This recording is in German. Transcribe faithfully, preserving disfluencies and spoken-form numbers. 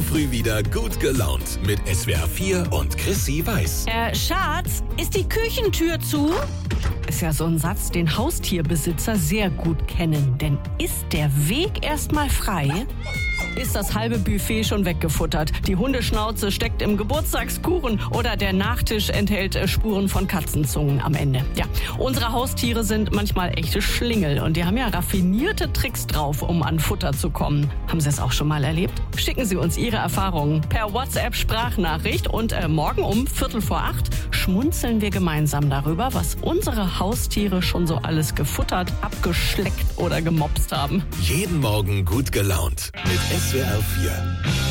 Morgen früh wieder gut gelaunt mit S W R vier und Chrissy Weiß. Äh, Schatz, ist die Küchentür zu? Ist ja so ein Satz, den Haustierbesitzer sehr gut kennen. Denn ist der Weg erstmal frei, ist das halbe Buffet schon weggefuttert. Die Hundeschnauze steckt im Geburtstagskuchen oder der Nachtisch enthält äh, Spuren von Katzenzungen am Ende. Ja, unsere Haustiere sind manchmal echte Schlingel und die haben ja raffinierte Tricks drauf, um an Futter zu kommen. Haben Sie es auch schon mal erlebt? Schicken Sie uns Ihre Erfahrungen per WhatsApp-Sprachnachricht und äh, morgen um Viertel vor acht schmunzeln wir gemeinsam darüber, was unsere Haustiere schon so alles gefuttert, abgeschleckt oder gemopst haben. Jeden Morgen gut gelaunt mit S W R vier.